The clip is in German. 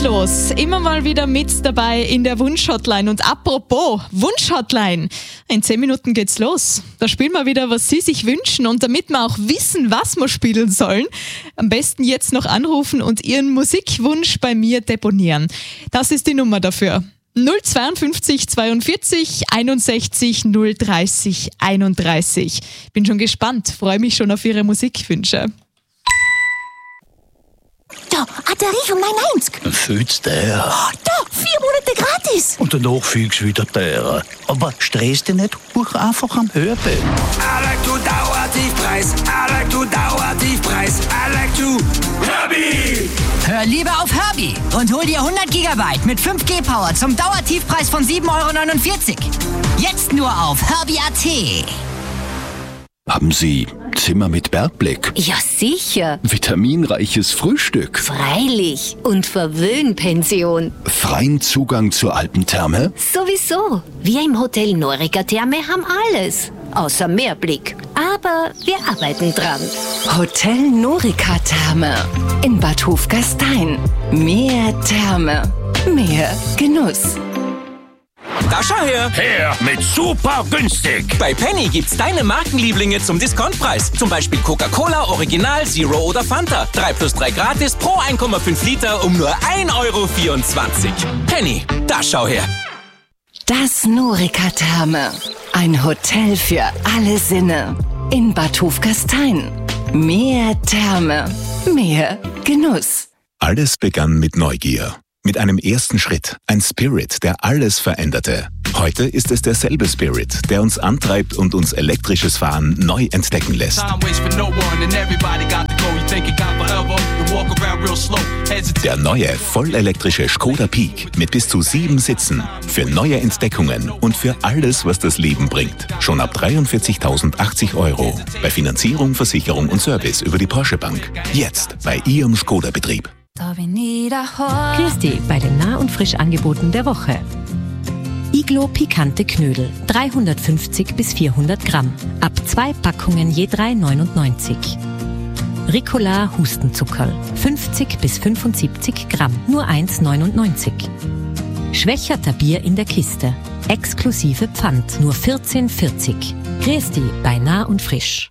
geht los. Immer mal wieder mit dabei in der Wunschhotline. Und apropos Wunschhotline, in 10 Minuten geht's los. Da spielen wir wieder, was Sie sich wünschen. Und damit wir auch wissen, was wir spielen sollen, am besten jetzt noch anrufen und Ihren Musikwunsch bei mir deponieren. Das ist die Nummer dafür. 052 42 61 030 31. Bin schon gespannt, freue mich schon auf Ihre Musikwünsche. Da, Batterie von mein 90. Fühlst der? Da, 4 Monate gratis. Und danach fühlst du wieder der. Aber stress dich nicht, buch einfach am Hörbild. I like to Dauertiefpreis. I like to Dauertiefpreis. I like to Herbie. Hör lieber auf Herbie und hol dir 100 GB mit 5G Power zum Dauertiefpreis von 7,49 €. Jetzt nur auf Herbie.at. Haben Sie Zimmer mit Bergblick? Ja, sicher. Vitaminreiches Frühstück? Freilich. Und Verwöhnpension. Freien Zugang zur Alpentherme? Sowieso. Wir im Hotel Norica Therme haben alles. Außer Meerblick. Aber wir arbeiten dran. Hotel Norica Therme in Bad Hofgastein. Mehr Therme, mehr Genuss. Da schau her! Her mit super günstig. Bei Penny gibt's deine Markenlieblinge zum Discountpreis. Zum Beispiel Coca-Cola, Original, Zero oder Fanta. 3+3 gratis pro 1,5 Liter um nur 1,24 €. Penny, da schau her! Das Norica Therme. Ein Hotel für alle Sinne. In Bad Hofgastein. Mehr Therme, mehr Genuss. Alles begann mit Neugier. Mit einem ersten Schritt, ein Spirit, der alles veränderte. Heute ist es derselbe Spirit, der uns antreibt und uns elektrisches Fahren neu entdecken lässt. Der neue, vollelektrische Škoda Peak mit bis zu 7 Sitzen. Für neue Entdeckungen und für alles, was das Leben bringt. Schon ab 43.080 €. Bei Finanzierung, Versicherung und Service über die Porsche Bank. Jetzt bei Ihrem Škoda-Betrieb. Grüß dich bei den Nah- und Frischangeboten der Woche. Iglo pikante Knödel, 350 bis 400 Gramm. Ab 2 Packungen je 3,99. Ricola Hustenzuckerl, 50 bis 75 Gramm, nur 1,99. Schwächerter Bier in der Kiste, exklusive Pfand, nur 14,40. Grüß dich bei Nah und Frisch.